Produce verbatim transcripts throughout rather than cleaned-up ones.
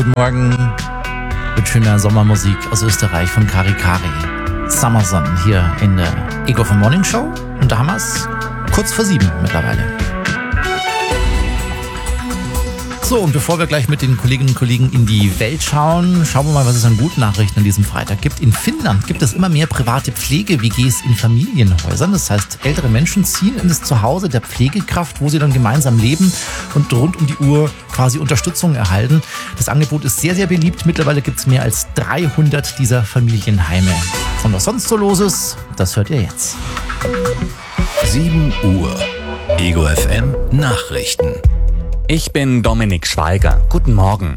Guten Morgen mit schöner Sommermusik aus Österreich von Kari Kari. Summer Sun hier in der Ego of Morning Show. Und da haben wir es kurz vor sieben mittlerweile. So, und bevor wir gleich mit den Kolleginnen und Kollegen in die Welt schauen, schauen wir mal, was es an guten Nachrichten an diesem Freitag gibt. In Finnland gibt es immer mehr private Pflege-W Gs in Familienhäusern. Das heißt, ältere Menschen ziehen in das Zuhause der Pflegekraft, wo sie dann gemeinsam leben und rund um die Uhr quasi Unterstützung erhalten. Das Angebot ist sehr, sehr beliebt. Mittlerweile gibt es mehr als dreihundert dieser Familienheime. Und was sonst so los ist, das hört ihr jetzt. sieben Uhr. Ego F M Nachrichten. Ich bin Dominik Schweiger. Guten Morgen.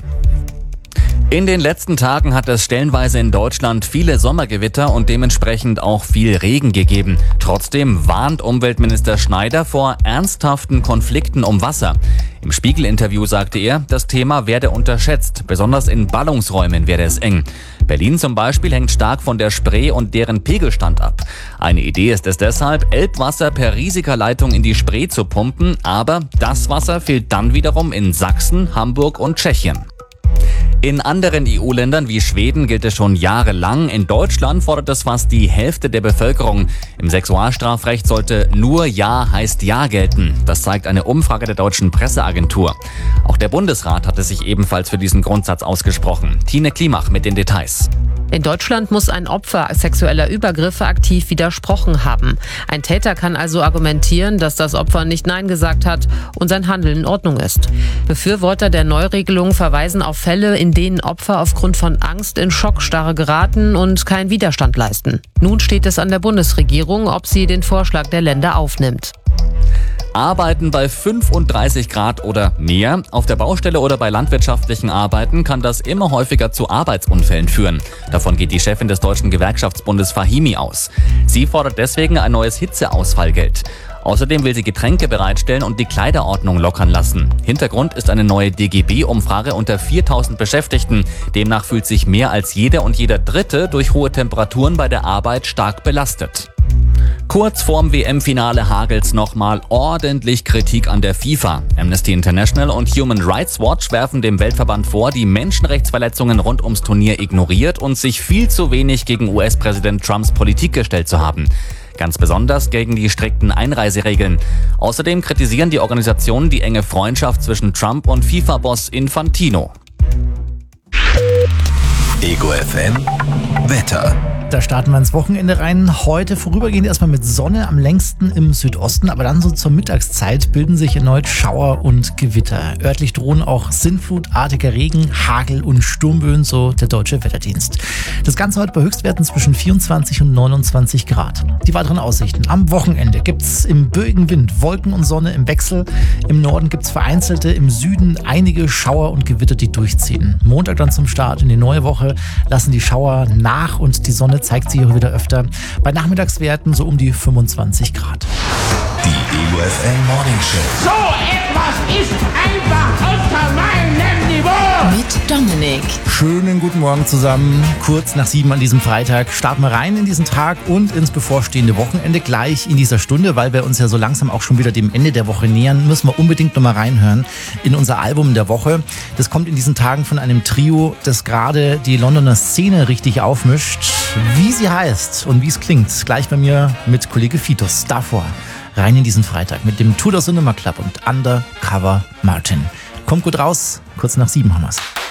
In den letzten Tagen hat es stellenweise in Deutschland viele Sommergewitter und dementsprechend auch viel Regen gegeben. Trotzdem warnt Umweltminister Schneider vor ernsthaften Konflikten um Wasser. Im Spiegel-Interview sagte er, das Thema werde unterschätzt. Besonders in Ballungsräumen werde es eng. Berlin zum Beispiel hängt stark von der Spree und deren Pegelstand ab. Eine Idee ist es deshalb, Elbwasser per riesiger Leitung in die Spree zu pumpen, aber das Wasser fehlt dann wiederum in Sachsen, Hamburg und Tschechien. In anderen E U-Ländern wie Schweden gilt es schon jahrelang. In Deutschland fordert es fast die Hälfte der Bevölkerung. Im Sexualstrafrecht sollte nur Ja heißt Ja gelten. Das zeigt eine Umfrage der deutschen Presseagentur. Auch der Bundesrat hatte sich ebenfalls für diesen Grundsatz ausgesprochen. Tine Klimach mit den Details. In Deutschland muss ein Opfer sexueller Übergriffe aktiv widersprochen haben. Ein Täter kann also argumentieren, dass das Opfer nicht Nein gesagt hat und sein Handeln in Ordnung ist. Befürworter der Neuregelung verweisen auf Fälle, in denen Opfer aufgrund von Angst in Schockstarre geraten und keinen Widerstand leisten. Nun steht es an der Bundesregierung, ob sie den Vorschlag der Länder aufnimmt. Arbeiten bei fünfunddreißig Grad oder mehr. Auf der Baustelle oder bei landwirtschaftlichen Arbeiten kann das immer häufiger zu Arbeitsunfällen führen. Davon geht die Chefin des Deutschen Gewerkschaftsbundes Fahimi aus. Sie fordert deswegen ein neues Hitzeausfallgeld. Außerdem will sie Getränke bereitstellen und die Kleiderordnung lockern lassen. Hintergrund ist eine neue D G B-Umfrage unter viertausend Beschäftigten. Demnach fühlt sich mehr als jeder und jeder Dritte durch hohe Temperaturen bei der Arbeit stark belastet. Kurz vorm W M-Finale hagelt's nochmal ordentlich Kritik an der FIFA. Amnesty International und Human Rights Watch werfen dem Weltverband vor, die Menschenrechtsverletzungen rund ums Turnier ignoriert und sich viel zu wenig gegen U S-Präsident Trumps Politik gestellt zu haben. Ganz besonders gegen die strikten Einreiseregeln. Außerdem kritisieren die Organisationen die enge Freundschaft zwischen Trump und FIFA-Boss Infantino. Ego F M Wetter. Da starten wir ins Wochenende rein. Heute vorübergehend erstmal mit Sonne, am längsten im Südosten, aber dann so zur Mittagszeit bilden sich erneut Schauer und Gewitter. Örtlich drohen auch sinnflutartiger Regen, Hagel und Sturmböen, so der Deutsche Wetterdienst. Das Ganze heute bei Höchstwerten zwischen vierundzwanzig und neunundzwanzig Grad. Die weiteren Aussichten. Am Wochenende gibt's im böigen Wind Wolken und Sonne im Wechsel. Im Norden gibt's vereinzelte, im Süden einige Schauer und Gewitter, die durchziehen. Montag dann zum Start in die neue Woche lassen die Schauer nach und die Sonne zeigt sich auch wieder öfter. Bei Nachmittagswerten so um die fünfundzwanzig Grad. Die Ego F M Morning Show. So etwas ist einfach unter meinem Niveau. Mit Dominik. Schönen guten Morgen zusammen. Kurz nach sieben an diesem Freitag starten wir rein in diesen Tag und ins bevorstehende Wochenende gleich in dieser Stunde, weil wir uns ja so langsam auch schon wieder dem Ende der Woche nähern, müssen wir unbedingt nochmal reinhören in unser Album der Woche. Das kommt in diesen Tagen von einem Trio, das gerade die Londoner Szene richtig aufmischt. Wie sie heißt und wie es klingt, gleich bei mir mit Kollege Fitus. Davor rein in diesen Freitag mit dem Tudor Cinema Club und Undercover Martin. Kommt gut raus, kurz nach sieben haben wir's.